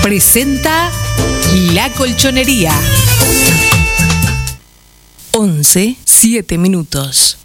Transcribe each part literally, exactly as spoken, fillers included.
presenta La Colchonería. once, siete minutos.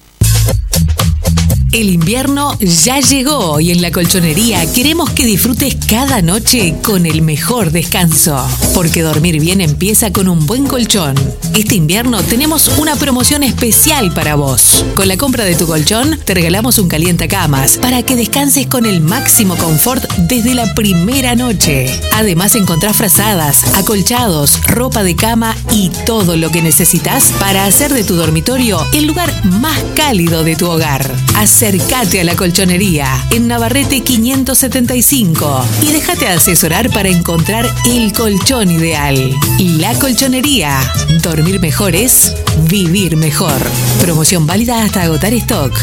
El invierno ya llegó y en La Colchonería queremos que disfrutes cada noche con el mejor descanso. Porque dormir bien empieza con un buen colchón. Este invierno tenemos una promoción especial para vos. Con la compra de tu colchón te regalamos un calientacamas para que descanses con el máximo confort desde la primera noche. Además encontrás frazadas, acolchados, ropa de cama y todo lo que necesitas para hacer de tu dormitorio el lugar más cálido de tu hogar. Acércate a La Colchonería en Navarrete quinientos setenta y cinco y déjate asesorar para encontrar el colchón ideal. La Colchonería. Dormir mejor es vivir mejor. Promoción válida hasta agotar stock.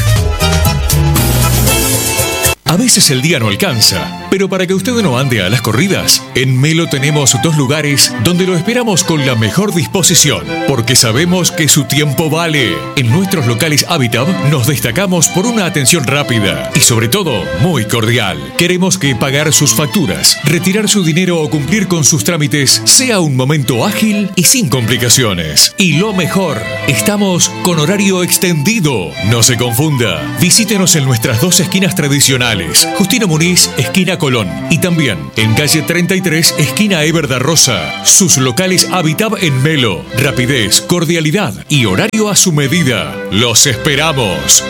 A veces el día no alcanza, pero para que usted no ande a las corridas, en Melo tenemos dos lugares donde lo esperamos con la mejor disposición, porque sabemos que su tiempo vale. En nuestros locales Habitat nos destacamos por una atención rápida y sobre todo muy cordial. Queremos que pagar sus facturas, retirar su dinero o cumplir con sus trámites sea un momento ágil y sin complicaciones. Y lo mejor, estamos con horario extendido. No se confunda, visítenos en nuestras dos esquinas tradicionales. Justino Muniz, esquina Colón. Y también en calle treinta y tres, esquina Eber da Rosa. Sus locales Habitat en Melo. Rapidez, cordialidad y horario a su medida. ¡Los esperamos!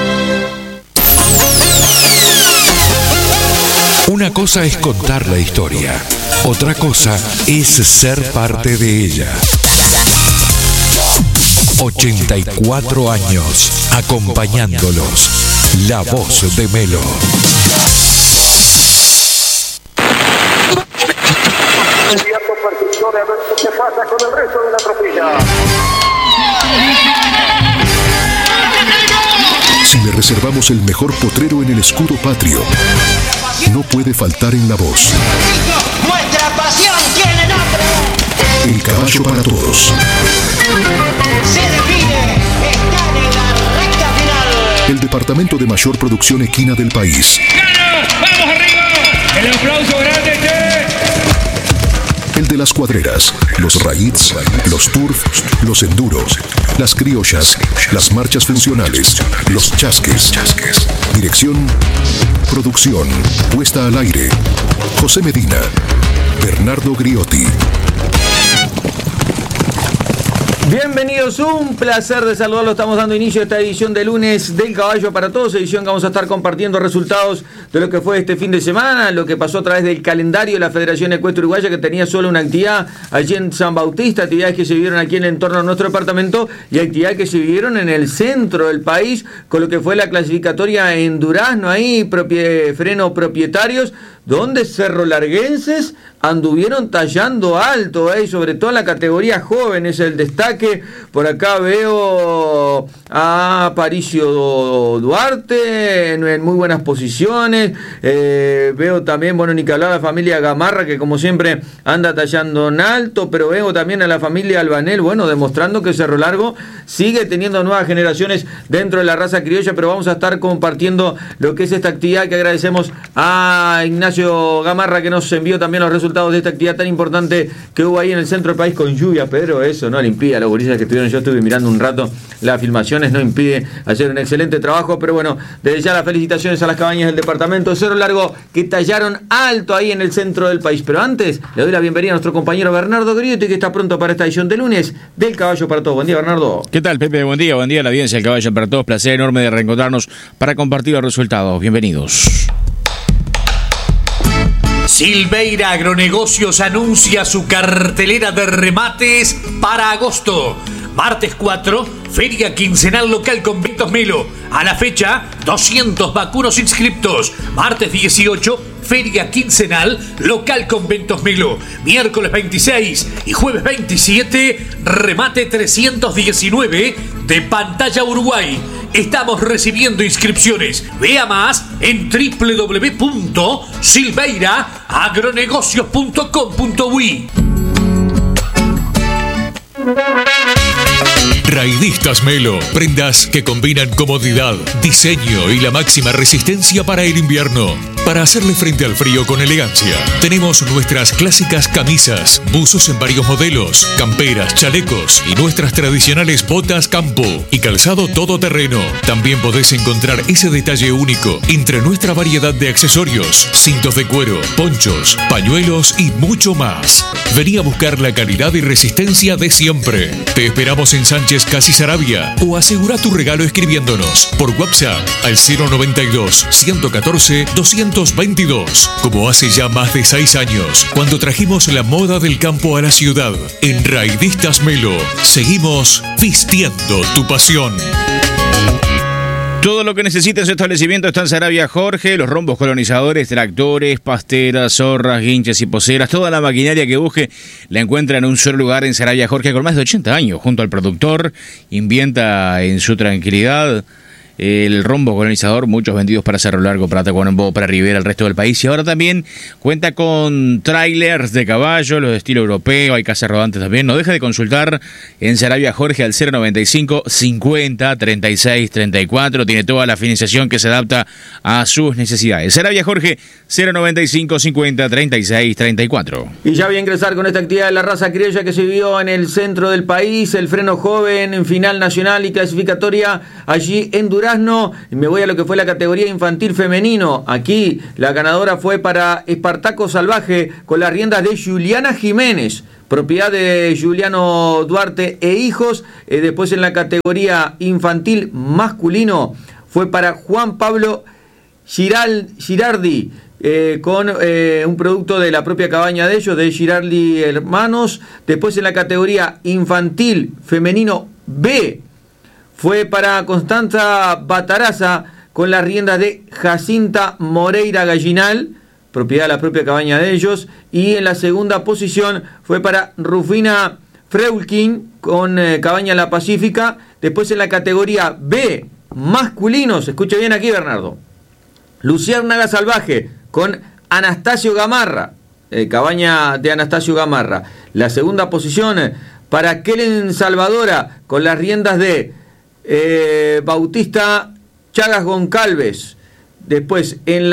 Una cosa es contar la historia. Otra cosa es ser parte de ella. ochenta y cuatro años acompañándolos. La voz de Melo. ¿Qué pasa con el resto de la tropilla? Si le reservamos el mejor potrero en el escudo patrio, no puede faltar en la voz. Nuestra pasión tiene nombre. El caballo para todos. Se define, está en la recta final. El departamento de mayor producción equina del país. ¡Gana! ¡Vamos arriba! ¡El aplauso grande, che! El de las cuadreras, los raids, los turf, los enduros, las criollas, las marchas funcionales, los chasques. Dirección, producción, puesta al aire. José Medina, Bernardo Griotti. Bienvenidos, un placer de saludarlos. Estamos dando inicio a esta edición de lunes del Caballo para Todos, edición que vamos a estar compartiendo resultados de lo que fue este fin de semana, lo que pasó a través del calendario de la Federación Ecuestre Uruguaya, que tenía solo una actividad allí en San Bautista, actividades que se vivieron aquí en el entorno de nuestro departamento y actividades que se vivieron en el centro del país, con lo que fue la clasificatoria en Durazno, ahí, propie, freno propietarios, donde cerrolarguenses anduvieron tallando alto, eh, sobre todo en la categoría jóvenes, el destaque. Por acá veo a Paricio Duarte en, en muy buenas posiciones. Eh, veo también, bueno, ni que hablar, la familia Gamarra, que como siempre anda tallando en alto, pero veo también a la familia Albanel, bueno, demostrando que Cerro Largo sigue teniendo nuevas generaciones dentro de la raza criolla, pero vamos a estar compartiendo lo que es esta actividad, que agradecemos a Ignacio Gamarra, que nos envió también los resultados de esta actividad tan importante que hubo ahí en el centro del país con lluvia, pero eso no le impide a los gurises que estuvieron. Yo estuve mirando un rato las filmaciones, no impide hacer un excelente trabajo, pero bueno, desde ya las felicitaciones a las cabañas del departamento de Cerro Largo, que tallaron alto ahí en el centro del país. Pero antes le doy la bienvenida a nuestro compañero Bernardo Griotti, que está pronto para esta edición de lunes del Caballo para Todos. Buen día, Bernardo. ¿Qué tal, Pepe? Buen día, buen día a la audiencia del Caballo para Todos. Placer enorme de reencontrarnos para compartir los resultados. Bienvenidos. Silveira Agronegocios anuncia su cartelera de remates para agosto. Martes cuatro, Feria Quincenal Local Conventos Melo. A la fecha, doscientos vacunos inscriptos. Martes dieciocho, Feria Quincenal Local Conventos Melo. Miércoles veintiséis y jueves veintisiete, remate trescientos diecinueve de Pantalla Uruguay. Estamos recibiendo inscripciones. Vea más en doble u doble u doble u punto silveira agronegocios punto com punto uy. Raidistas Melo, prendas que combinan comodidad, diseño y la máxima resistencia para el invierno. para hacerle frente al frío con elegancia. Tenemos nuestras clásicas camisas, buzos en varios modelos, camperas, chalecos y nuestras tradicionales botas campo y calzado todoterreno. También podés encontrar ese detalle único entre nuestra variedad de accesorios, cintos de cuero, ponchos, pañuelos y mucho más. Vení a buscar la calidad y resistencia de siempre. Te esperamos en Sánchez Casi Sarabia o asegura tu regalo escribiéndonos por WhatsApp al cero noventa y dos, ciento catorce, doscientos veintidós, como hace ya más de seis años, cuando trajimos la moda del campo a la ciudad. En Raidistas Melo, seguimos vistiendo tu pasión. Todo lo que necesita en su establecimiento está en Sarabia Jorge, los rombos colonizadores, tractores, pasteras, zorras, guinches y poceras, toda la maquinaria que busque la encuentra en un solo lugar en Sarabia Jorge con más de ochenta años, junto al productor, inventa en su tranquilidad el rombo colonizador, muchos vendidos para Cerro Largo, para Tacuarembó, para Rivera, el resto del país, y ahora también cuenta con trailers de caballo, los de estilo europeo, hay casas rodantes también. No deja de consultar en Sarabia Jorge al cero noventa y cinco, cincuenta, treinta y seis, treinta y cuatro, tiene toda la financiación que se adapta a sus necesidades. Sarabia Jorge, cero noventa y cinco, cincuenta, treinta y seis, treinta y cuatro. Y ya voy a ingresar con esta actividad de la raza criolla que se vivió en el centro del país, el freno joven en final nacional y clasificatoria allí en Durazno. Me voy a lo que fue la categoría infantil femenino. Aquí la ganadora fue para Espartaco Salvaje con las riendas de Juliana Jiménez, propiedad de Juliano Duarte e hijos. Eh, después en la categoría infantil masculino fue para Juan Pablo Giral, Girardi, eh, con eh, un producto de la propia cabaña de ellos, de Girardi Hermanos. Después en la categoría infantil femenino B fue para Constanza Bataraza con las riendas de Jacinta Moreira Gallinal, propiedad de la propia cabaña de ellos. Y en la segunda posición fue para Rufina Freulkin con eh, Cabaña La Pacífica. Después en la categoría B, masculinos, escuche bien aquí Bernardo, Luciérnaga Salvaje con Anastasio Gamarra, eh, cabaña de Anastasio Gamarra. La segunda posición eh, para Kellen Salvadora con las riendas de Eh, Bautista Chagas Goncalves. Después en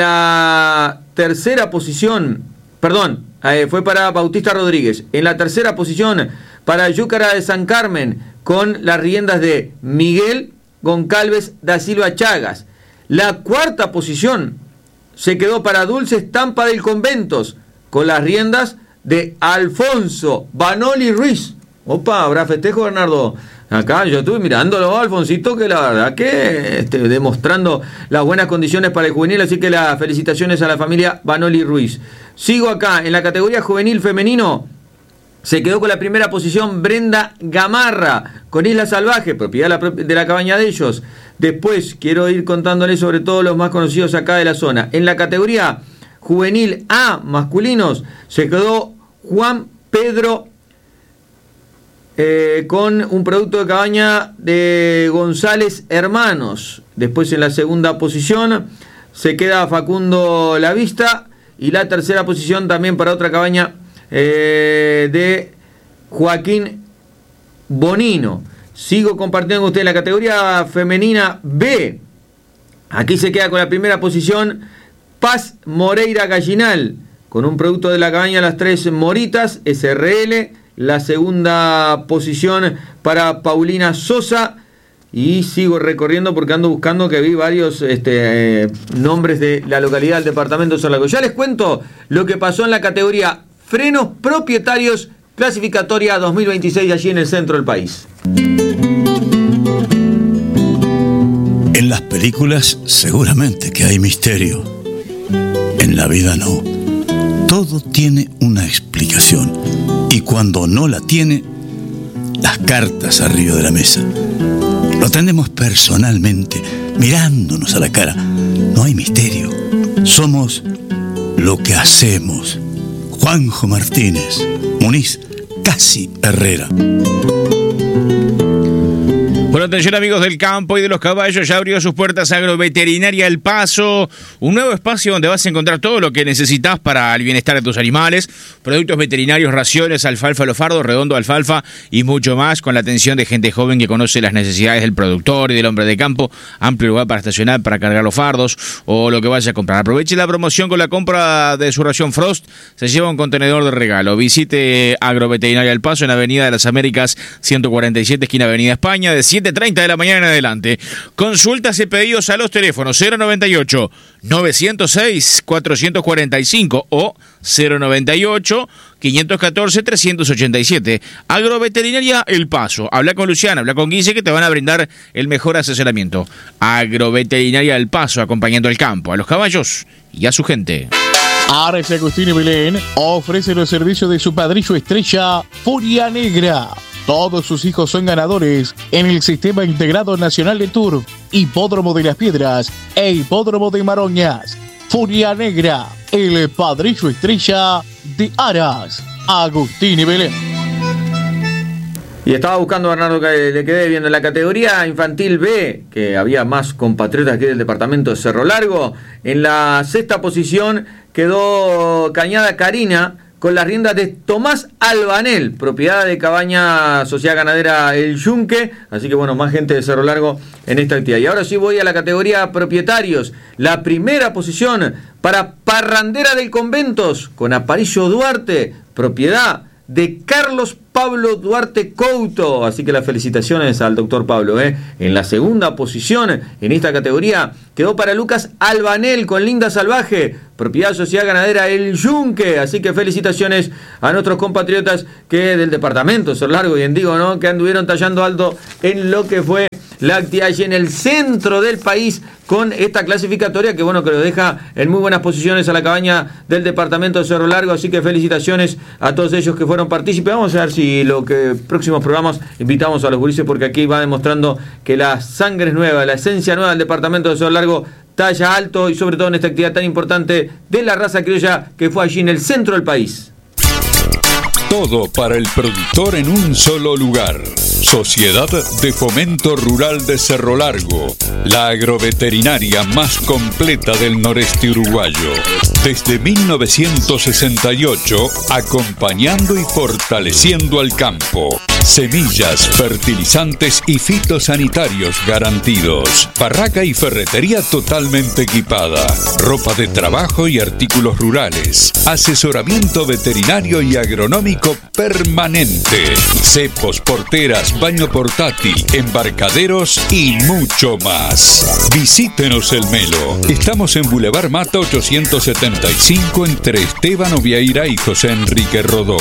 la tercera posición, perdón, eh, fue para Bautista Rodríguez. En la tercera posición para Yúcara de San Carmen con las riendas de Miguel Goncalves da Silva Chagas. La cuarta posición se quedó para Dulce Estampa del Conventos con las riendas de Alfonso Banoli Ruiz. Opa, habrá festejo, Bernardo. Acá yo estuve mirándolo, Alfonsito, que la verdad que este, demostrando las buenas condiciones para el juvenil, así que las felicitaciones a la familia Banoli Ruiz. Sigo acá, en la categoría juvenil femenino, se quedó con la primera posición Brenda Gamarra, con Isla Salvaje, propiedad de la, de la cabaña de ellos. Después quiero ir contándoles sobre todo los más conocidos acá de la zona. En la categoría juvenil A, masculinos, se quedó Juan Pedro Eh, con un producto de cabaña de González Hermanos. Después en la segunda posición se queda Facundo La Vista, y la tercera posición también para otra cabaña eh, de Joaquín Bonino. Sigo compartiendo con ustedes la categoría femenina B. Aquí se queda con la primera posición Paz Moreira Gallinal, con un producto de la cabaña Las Tres Moritas, S R L. La segunda posición para Paulina Sosa. Y sigo recorriendo porque ando buscando, que vi varios este, eh, nombres de la localidad del departamento de Sorlaco. Ya les cuento lo que pasó en la categoría frenos propietarios clasificatoria dos mil veintiséis allí en el centro del país. En las películas seguramente que hay misterio. En la vida no. Todo tiene una explicación. Y cuando no la tiene, las cartas arriba de la mesa. Lo atendemos personalmente, mirándonos a la cara. No hay misterio. Somos lo que hacemos. Juanjo Martínez, Muniz Casi Herrera. Bueno, atención amigos del campo y de los caballos, ya abrió sus puertas Agroveterinaria El Paso, un nuevo espacio donde vas a encontrar todo lo que necesitas para el bienestar de tus animales, productos veterinarios, raciones, alfalfa, lofardo, redondo, alfalfa y mucho más, con la atención de gente joven que conoce las necesidades del productor y del hombre de campo, amplio lugar para estacionar, para cargar los fardos o lo que vaya a comprar. Aproveche la promoción con la compra de su ración Frost, se lleva un contenedor de regalo. Visite Agroveterinaria El Paso en Avenida de las Américas ciento cuarenta y siete, esquina Avenida España, de siete treinta de la mañana en adelante. Consultas y pedidos a los teléfonos cero noventa y ocho, novecientos seis, cuatrocientos cuarenta y cinco o cero noventa y ocho, quinientos catorce, trescientos ochenta y siete. Agroveterinaria El Paso. Habla con Luciana, habla con Guille, que te van a brindar el mejor asesoramiento. Agroveterinaria El Paso, acompañando al campo, a los caballos y a su gente. Ares Agustín y Belén ofrece los servicios de su padrillo estrella Furia Negra. Todos sus hijos son ganadores en el Sistema Integrado Nacional de Turf, Hipódromo de las Piedras e Hipódromo de Maroñas. Furia Negra, el padrillo estrella de Aras, Agustín y Belén. Y estaba buscando a Bernardo que le quedé viendo en la categoría infantil B, que había más compatriotas que del departamento de Cerro Largo. En la sexta posición quedó Cañada Karina, con las riendas de Tomás Albanel, propiedad de Cabaña Sociedad Ganadera El Yunque. Así que bueno, más gente de Cerro Largo en esta actividad. Y ahora sí voy a la categoría propietarios. La primera posición para Parrandera del Conventos, con Aparicio Duarte, propiedad de Carlos Pablo Duarte Couto. Así que las felicitaciones al doctor Pablo. ¿eh? En la segunda posición en esta categoría quedó para Lucas Albanel con Linda Salvaje, propiedad Sociedad Ganadera El Yunque. Así que felicitaciones a nuestros compatriotas que del departamento Cerro Largo y en Digo, ¿no? que anduvieron tallando alto en lo que fue la actividad allí en el centro del país con esta clasificatoria que bueno que lo deja en muy buenas posiciones a la cabaña del departamento de Cerro Largo. Así que felicitaciones a todos ellos que fueron partícipes. Vamos a ver si lo que próximos programas invitamos a los gurises, porque aquí va demostrando que la sangre es nueva, la esencia nueva del departamento de Cerro Largo talla alto, y sobre todo en esta actividad tan importante de la raza criolla que fue allí en el centro del país. Todo para el productor en un solo lugar. Sociedad de Fomento Rural de Cerro Largo, la agroveterinaria más completa del noreste uruguayo. Desde mil novecientos sesenta y ocho, acompañando y fortaleciendo al campo. Semillas, fertilizantes y fitosanitarios garantidos. Barraca y ferretería totalmente equipada. Ropa de trabajo y artículos rurales. Asesoramiento veterinario y agronómico permanente. Cepos, porteras, baño portátil, embarcaderos y mucho más. Visítenos el Melo. Estamos en Boulevard Mata ochocientos setenta y cinco entre Esteban Oviaira y José Enrique Rodó.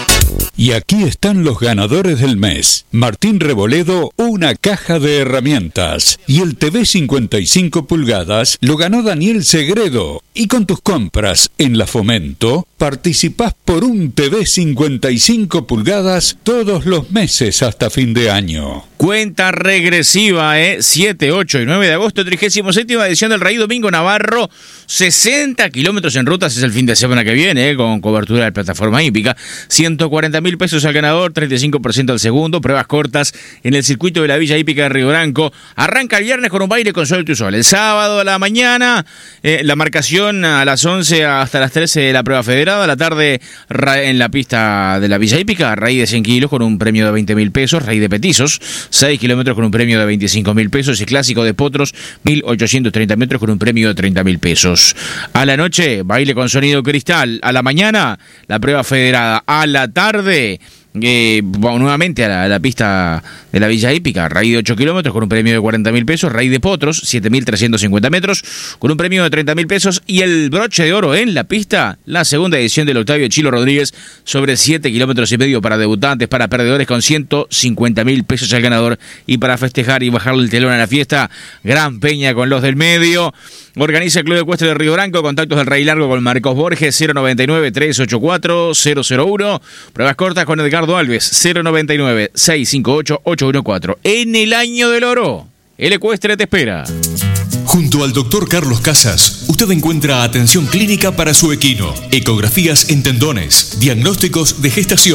Y aquí están los ganadores del mes. Martín Reboledo, una caja de herramientas. Y el T V cincuenta y cinco pulgadas lo ganó Daniel Segredo. Y con tus compras en la Fomento, participás por un T V cincuenta y cinco pulgadas todos los meses hasta fin de año. Cuenta regresiva, ¿eh? siete, ocho y nueve de agosto, trigésima séptima edición del Rally Domingo Navarro. sesenta kilómetros en rutas es el fin de semana que viene, ¿eh? Con cobertura de plataforma hípica. ciento cuarenta mil pesos al ganador, treinta y cinco por ciento al segundo. Pruebas cortas en el circuito de la Villa Hípica de Río Branco. Arranca el viernes con un baile con Sol tu Sol. El sábado a la mañana, eh, la marcación a las once hasta las trece de la prueba federada. A la tarde en la pista de la Villa Hípica, raíz de cien kilos con un premio de veinte mil pesos. Raíz de petizos, seis kilómetros con un premio de veinticinco mil pesos. Y clásico de potros, mil ochocientos treinta metros con un premio de treinta mil pesos. A la noche, baile con sonido cristal. A la mañana, la prueba federada. A la tarde, Eh, bueno, nuevamente a la, a la pista de la Villa Hípica, raíz de ocho kilómetros con un premio de cuarenta mil pesos, raíz de potros, siete mil trescientos cincuenta metros con un premio de treinta mil pesos, y el broche de oro en la pista, la segunda edición del Octavio Chilo Rodríguez sobre siete kilómetros y medio para debutantes, para perdedores, con ciento cincuenta mil pesos al ganador. Y para festejar y bajarle el telón a la fiesta, gran peña con los del medio. Organiza el Club Ecuestre de Río Branco. Contactos del Rey Largo con Marcos Borges, cero noventa y nueve, trescientos ochenta y cuatro, cero cero uno. Pruebas cortas con Edgardo Alves, cero noventa y nueve, seiscientos cincuenta y ocho, ochocientos catorce. En el año del oro, el Ecuestre te espera. Junto al doctor Carlos Casas, usted encuentra atención clínica para su equino, ecografías en tendones, diagnósticos de gestación,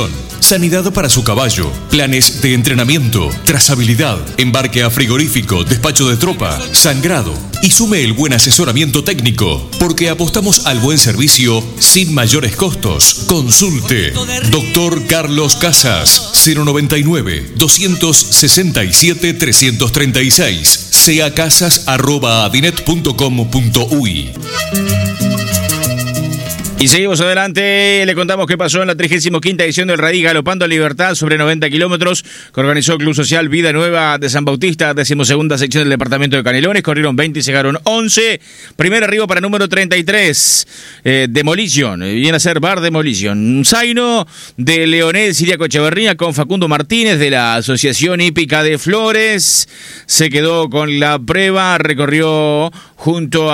sanidad para su caballo, planes de entrenamiento, trazabilidad, embarque a frigorífico, despacho de tropa, sangrado y sume el buen asesoramiento técnico, porque apostamos al buen servicio sin mayores costos. Consulte Doctor Carlos Casas, cero noventa y nueve, doscientos sesenta y siete, trescientos treinta y seis, seacasas arroba adinet punto com punto uy. Y seguimos adelante, le contamos qué pasó en la trigésima quinta edición del Raíz Galopando a Libertad sobre noventa kilómetros que organizó el Club Social Vida Nueva de San Bautista, decimosegunda sección del departamento de Canelones. Corrieron veinte y llegaron once. Primer arribo para número treinta y tres, eh, Demolition, viene a ser Bar Demolition. Un zaino de Leonel Siriaco Echeverría con Facundo Martínez de la Asociación Hípica de Flores. Se quedó con la prueba, recorrió junto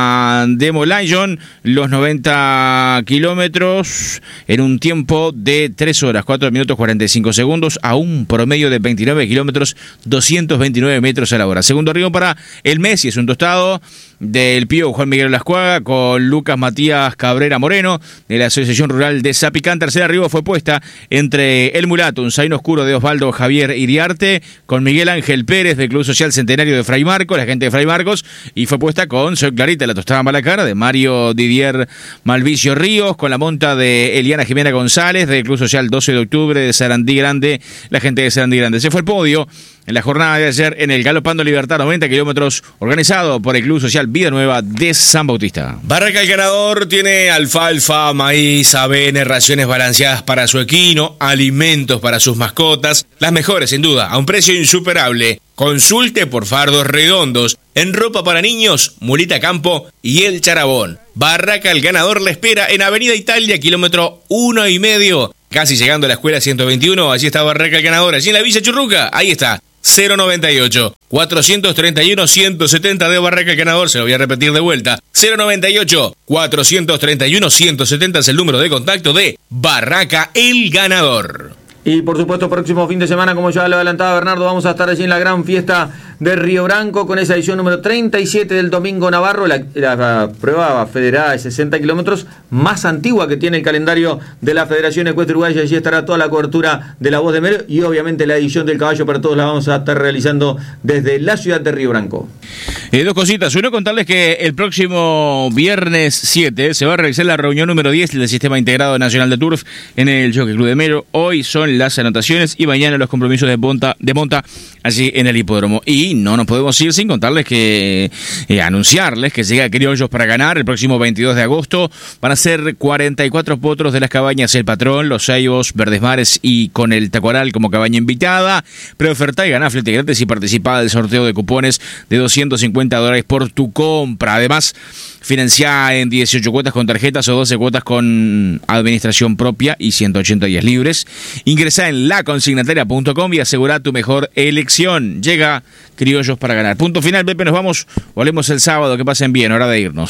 a Demolition los noventa kilómetros en un tiempo de tres horas, cuatro minutos cuarenta y cinco segundos a un promedio de veintinueve kilómetros, doscientos veintinueve metros a la hora. Segundo arribo para el Messi, es un tostado del Pío Juan Miguel Lascuaga con Lucas Matías Cabrera Moreno de la Asociación Rural de Zapicán. Tercer arribo fue puesta entre el Mulato, un zaino oscuro de Osvaldo Javier Iriarte, con Miguel Ángel Pérez del Club Social Centenario de Fray Marcos, la gente de Fray Marcos, y fue puesta con Soy Clarita, la tostada Malacara de Mario Didier Malvicio Ríos, con la monta de Eliana Jimena González del Club Social doce de octubre de Sarandí Grande, la gente de Sarandí Grande. Se fue el podio en la jornada de ayer en el Galopando Libertad, noventa kilómetros, organizado por el Club Social Vida Nueva de San Bautista. Barraca El Ganador tiene alfalfa, maíz, avena, raciones balanceadas para su equino, alimentos para sus mascotas, las mejores sin duda, a un precio insuperable. Consulte por fardos redondos, en ropa para niños, Mulita Campo y El Charabón. Barraca El Ganador le espera en Avenida Italia, kilómetro uno y medio, casi llegando a la escuela ciento veintiuno, allí está Barraca El Ganador. Allí en la Villa Churruca, ahí está, cero noventa y ocho, cuatrocientos treinta y uno, ciento setenta de Barraca El Ganador, se lo voy a repetir de vuelta, cero noventa y ocho, cuatrocientos treinta y uno, ciento setenta es el número de contacto de Barraca El Ganador. Y por supuesto, próximo fin de semana, como ya lo adelantaba Bernardo, vamos a estar allí en la gran fiesta de Río Branco con esa edición número treinta y siete del Domingo Navarro, la, la prueba federada de sesenta kilómetros más antigua que tiene el calendario de la Federación Ecuestre Uruguaya. Allí estará toda la cobertura de La Voz de Melo y obviamente la edición del Caballo para Todos la vamos a estar realizando desde la ciudad de Río Branco. Eh, dos cositas. Uno, contarles que el próximo viernes siete se va a realizar la reunión número diez del Sistema Integrado Nacional de Turf en el Jockey Club de Melo. Hoy son las anotaciones y mañana los compromisos de monta, de monta allí en el hipódromo. Y no nos podemos ir sin contarles que, eh, anunciarles que llega Criollos para Ganar el próximo veintidós de agosto. Van a ser cuarenta y cuatro potros de las cabañas El Patrón, Los Ceibos, Verdes Mares y con el Tacuaral como cabaña invitada. Preoferta y ganá flete gratis y participa del sorteo de cupones de doscientos cincuenta dólares por tu compra. Además, financia en dieciocho cuotas con tarjetas o doce cuotas con administración propia y ciento ochenta días libres. Ingresa en la consignataria punto com y asegura tu mejor elección. Llega Criollos para Ganar. Punto final, Pepe, nos vamos. Volvemos el sábado. Que pasen bien, hora de irnos.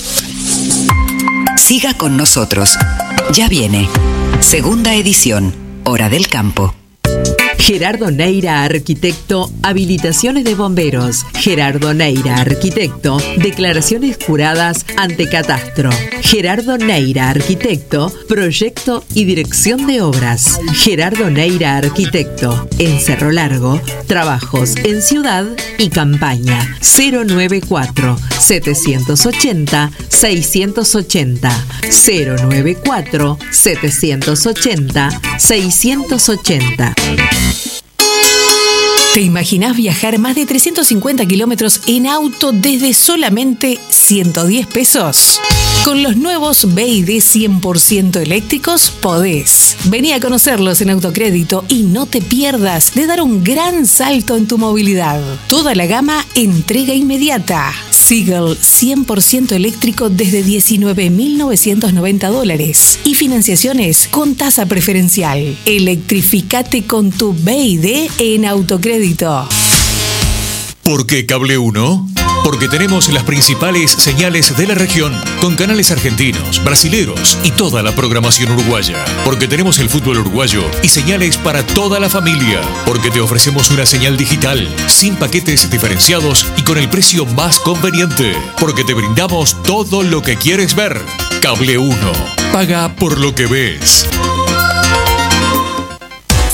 Siga con nosotros. Ya viene. Segunda edición. Hora del Campo. Gerardo Neira, arquitecto, habilitaciones de bomberos. Gerardo Neira, arquitecto, declaraciones juradas ante catastro. Gerardo Neira, arquitecto, proyecto y dirección de obras. Gerardo Neira, arquitecto, en Cerro Largo, trabajos en ciudad y campaña. cero noventa y cuatro, setecientos ochenta, seiscientos ochenta. cero noventa y cuatro, setecientos ochenta, seiscientos ochenta. ¿Te imaginás viajar más de trescientos cincuenta kilómetros en auto desde solamente ciento diez pesos? Con los nuevos B y D cien por ciento eléctricos podés. Vení a conocerlos en Autocrédito y no te pierdas de dar un gran salto en tu movilidad. Toda la gama entrega inmediata. Seagull cien por ciento eléctrico desde diecinueve mil novecientos noventa dólares y financiaciones con tasa preferencial. Electrificate con tu B y D en Autocrédito. ¿Por qué Cable uno? Porque tenemos las principales señales de la región, con canales argentinos, brasileros y toda la programación uruguaya. Porque tenemos el fútbol uruguayo y señales para toda la familia. Porque te ofrecemos una señal digital, sin paquetes diferenciados y con el precio más conveniente. Porque te brindamos todo lo que quieres ver. Cable uno. Paga por lo que ves.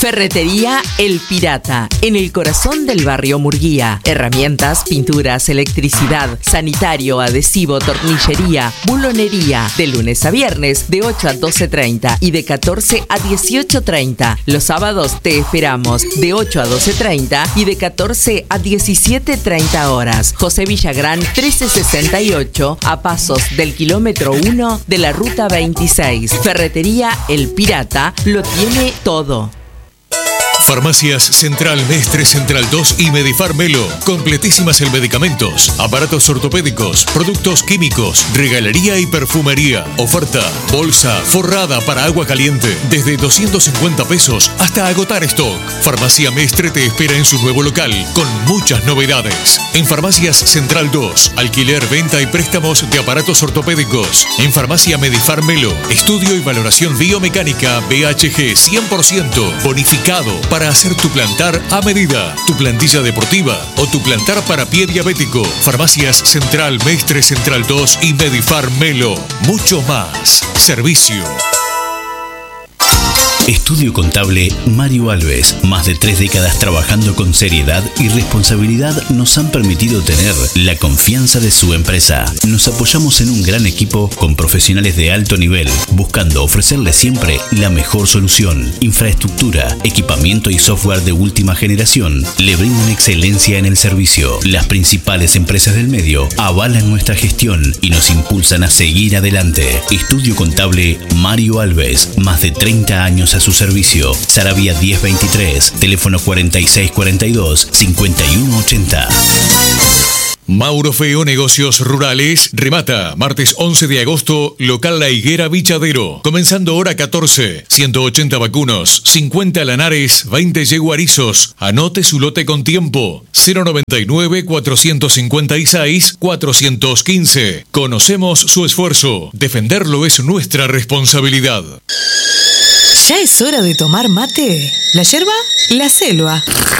Ferretería El Pirata, en el corazón del barrio Murguía. Herramientas, pinturas, electricidad, sanitario, adhesivo, tornillería, bulonería. De lunes a viernes, de ocho a doce treinta y de catorce a dieciocho treinta. Los sábados te esperamos, de ocho a doce treinta y de catorce a diecisiete treinta horas. José Villagrán, trece sesenta y ocho, a pasos del kilómetro uno de la ruta veintiséis. Ferretería El Pirata lo tiene todo. Farmacias Central Mestre, Central dos y Medifar Melo. Completísimas en medicamentos, aparatos ortopédicos, productos químicos, regalería y perfumería. Oferta, bolsa forrada para agua caliente, desde doscientos cincuenta pesos hasta agotar stock. Farmacia Mestre te espera en su nuevo local, con muchas novedades. En Farmacias Central dos, alquiler, venta y préstamos de aparatos ortopédicos. En Farmacia Medifar Melo, estudio y valoración biomecánica B H G cien por ciento, bonificado para hacer tu plantar a medida, tu plantilla deportiva o tu plantar para pie diabético. Farmacias Central Mestre, Central dos y Medifar Melo. Mucho más. Servicio. Estudio Contable Mario Alves. Más de tres décadas trabajando con seriedad y responsabilidad nos han permitido tener la confianza de su empresa. Nos apoyamos en un gran equipo con profesionales de alto nivel, buscando ofrecerle siempre la mejor solución. Infraestructura, equipamiento y software de última generación le brindan excelencia en el servicio. Las principales empresas del medio avalan nuestra gestión y nos impulsan a seguir adelante. Estudio Contable Mario Alves. Más de treinta años a su servicio. Saravia diez veintitrés, teléfono cuarenta y seis cuarenta y dos, cincuenta y uno ochenta. Mauro Feo Negocios Rurales remata martes once de agosto, local La Higuera Bichadero, comenzando hora catorce, ciento ochenta vacunos, cincuenta lanares, veinte yeguarizos. Anote su lote con tiempo. Cero noventa y nueve, cuatrocientos cincuenta y seis, cuatrocientos quince. Conocemos su esfuerzo. Defenderlo es nuestra responsabilidad. ¿Ya es hora de tomar mate? ¿La yerba? La selva.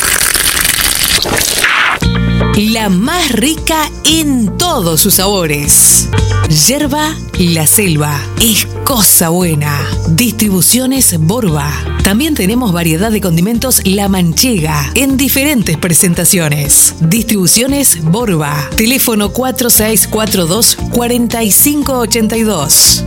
La más rica en todos sus sabores. Yerba La Selva. Es cosa buena. Distribuciones Borba. También tenemos variedad de condimentos La Manchega en diferentes presentaciones. Distribuciones Borba. Teléfono cuatro seis cuatro dos, cuatro cinco ocho dos.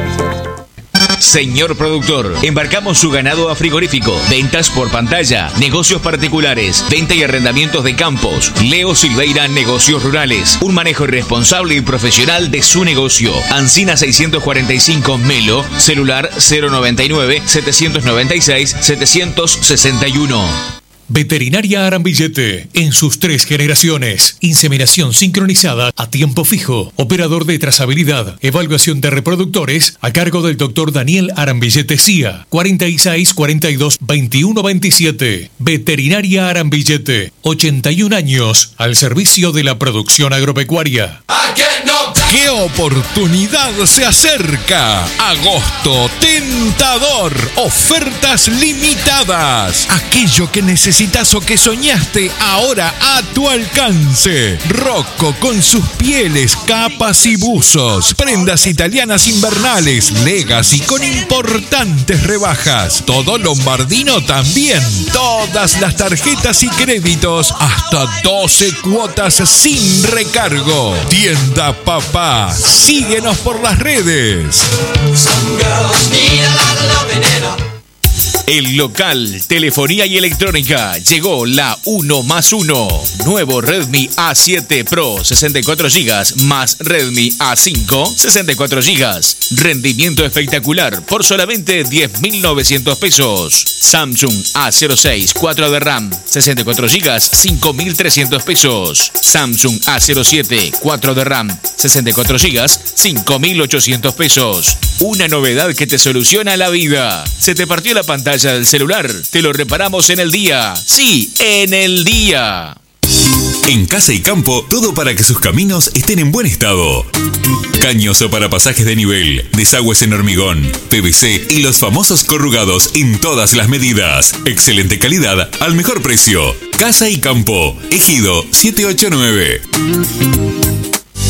Señor productor, embarcamos su ganado a frigorífico, ventas por pantalla, negocios particulares, venta y arrendamientos de campos. Leo Silveira Negocios Rurales, un manejo responsable y profesional de su negocio. Ancina seiscientos cuarenta y cinco Melo, celular cero noventa y nueve, setecientos noventa y seis, setecientos sesenta y uno. Veterinaria Arambillete, en sus tres generaciones. Inseminación sincronizada a tiempo fijo. Operador de trazabilidad. Evaluación de reproductores a cargo del doctor Daniel Arambillete C I A. cuarenta y seis cuarenta y dos, veintiuno veintisiete. Veterinaria Arambillete, ochenta y un años al servicio de la producción agropecuaria. ¡Qué oportunidad se acerca! Agosto tentador. Ofertas limitadas. Aquello que necesitas o que soñaste ahora a tu alcance. Rocco con sus pieles, capas y buzos. Prendas italianas invernales. Legacy con importantes rebajas. Todo lombardino también. Todas las tarjetas y créditos. Hasta doce cuotas sin recargo. Tienda Papá. Síguenos por las redes. El local, telefonía y electrónica. Llegó la uno más uno. Nuevo Redmi A siete Pro, sesenta y cuatro gigas, más Redmi A cinco, sesenta y cuatro gigas. Rendimiento espectacular por solamente diez mil novecientos pesos. Samsung A cero seis, cuatro de RAM, sesenta y cuatro gigas, cinco mil trescientos pesos. Samsung A cero siete, cuatro de RAM, sesenta y cuatro gigas, cinco mil ochocientos pesos. Una novedad que te soluciona la vida. ¿Se te partió la pantalla del celular? Te lo reparamos en el día. Sí, en el día. En Casa y Campo, todo para que sus caminos estén en buen estado. Cañoso para pasajes de nivel, desagües en hormigón, P V C y los famosos corrugados en todas las medidas. Excelente calidad al mejor precio. Casa y Campo, Ejido siete ocho nueve.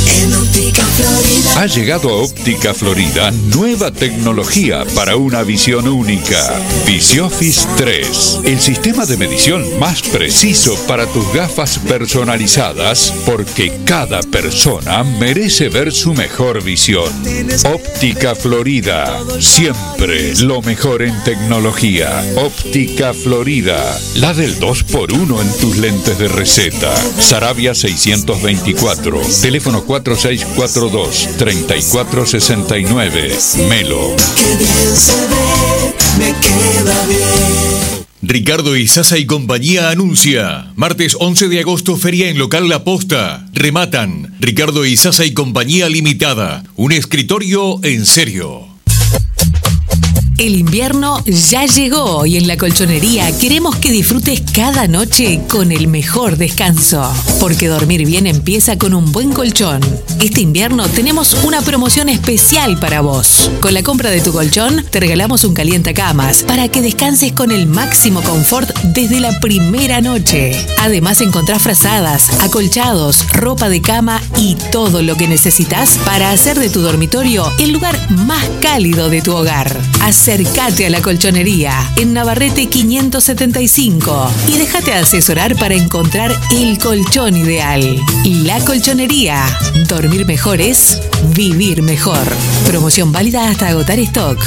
En Óptica Florida. Ha llegado a Óptica Florida nueva tecnología para una visión única. Visioffice tres, el sistema de medición más preciso para tus gafas personalizadas, porque cada persona merece ver su mejor visión. Óptica Florida, siempre lo mejor en tecnología. Óptica Florida, la del dos por uno en tus lentes de receta. Saravia seiscientos veinticuatro, teléfono cuatro seis cuatro dos, tres cuatro seis nueve. Melo. Qué bien se ve, me queda bien. Ricardo Izaza y compañía anuncia. Martes once de agosto, feria en local La Posta. Rematan. Ricardo Izaza y compañía limitada. Un escritorio en serio. El invierno ya llegó y en la colchonería queremos que disfrutes cada noche con el mejor descanso. Porque dormir bien empieza con un buen colchón. Este invierno tenemos una promoción especial para vos. Con la compra de tu colchón te regalamos un calientacamas para que descanses con el máximo confort desde la primera noche. Además encontrás frazadas, acolchados, ropa de cama y todo lo que necesitas para hacer de tu dormitorio el lugar más cálido de tu hogar. Acércate a la colchonería en Navarrete quinientos setenta y cinco y déjate asesorar para encontrar el colchón ideal. La Colchonería. Dormir mejor es vivir mejor. Promoción válida hasta agotar stock.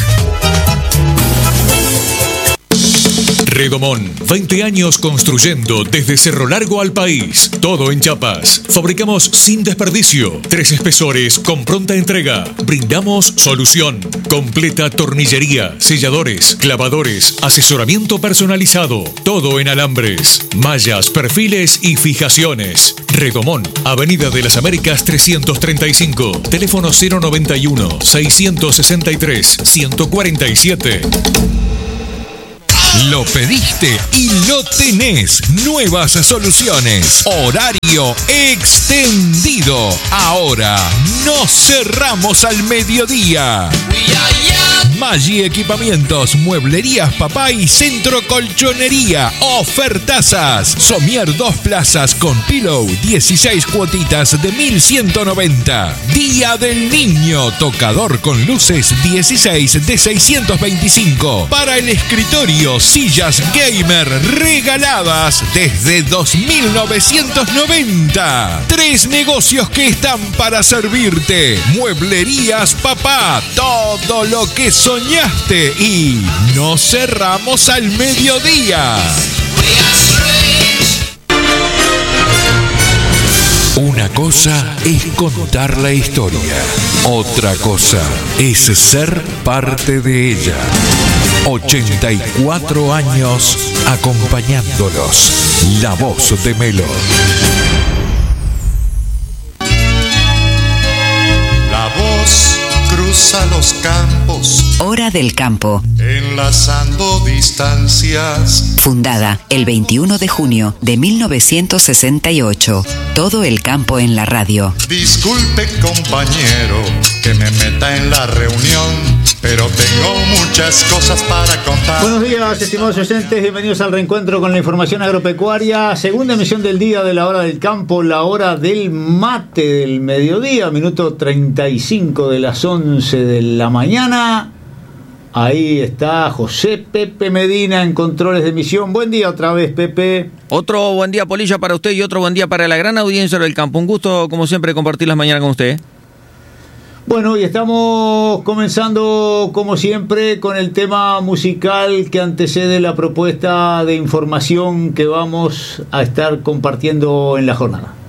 Redomón, veinte años construyendo desde Cerro Largo al país. Todo en chapas. Fabricamos sin desperdicio. Tres espesores con pronta entrega. Brindamos solución. Completa tornillería, selladores, clavadores, asesoramiento personalizado. Todo en alambres, mallas, perfiles y fijaciones. Redomón, Avenida de las Américas trescientos treinta y cinco. Teléfono cero noventa y uno, seiscientos sesenta y tres, ciento cuarenta y siete. Lo pediste y lo tenés. Nuevas soluciones. Horario extendido. Ahora no cerramos al mediodía. Maggi Equipamientos, Mueblerías Papá y Centro Colchonería. Ofertazas. Somier dos plazas con pillow, dieciséis cuotitas de mil ciento noventa. Día del Niño, tocador con luces, dieciséis de seiscientos veinticinco. Para el escritorio, sillas gamer regaladas desde dos mil novecientos noventa. Tres negocios que están para servirte. Mueblerías Papá, todo lo que soñaste, y no cerramos al mediodía. Una cosa es contar la historia, otra cosa es ser parte de ella. ochenta y cuatro años acompañándolos. La voz de Melo. La voz cruza los campos. Hora del Campo. Enlazando distancias. Fundada el veintiuno de junio de mil novecientos sesenta y ocho. Todo el campo en la radio. Disculpe, compañero, que me meta en la reunión, pero tengo muchas cosas para contar. Buenos días, estimados oyentes. Bienvenidos al reencuentro con la información agropecuaria. Segunda emisión del día de la Hora del Campo, la hora del mate del mediodía, minuto treinta y cinco de las once de la mañana. Ahí está José Pepe Medina en controles de emisión. Buen día otra vez, Pepe. Otro buen día, Polilla, para usted y otro buen día para la gran audiencia del campo. Un gusto, como siempre, compartir las mañanas con usted. Bueno, y estamos comenzando, como siempre, con el tema musical que antecede la propuesta de información que vamos a estar compartiendo en la jornada.